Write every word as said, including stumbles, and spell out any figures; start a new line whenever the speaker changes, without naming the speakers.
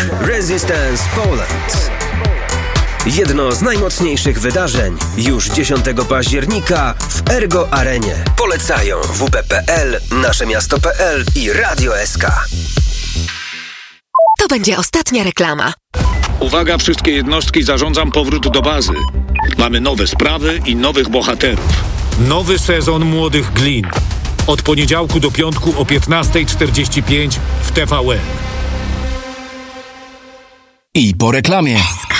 Resistance Poland. Jedno z najmocniejszych wydarzeń już dziesiątego października w Ergo Arenie. Polecają W P P L, Nasze Miasto kropka P L i Radio kropka S K.
To będzie ostatnia reklama.
Uwaga, wszystkie jednostki, zarządzam powrót do bazy. Mamy nowe sprawy i nowych bohaterów.
Nowy sezon Młodych Glin. Od poniedziałku do piątku o piętnasta czterdzieści pięć w T V N.
I po reklamie.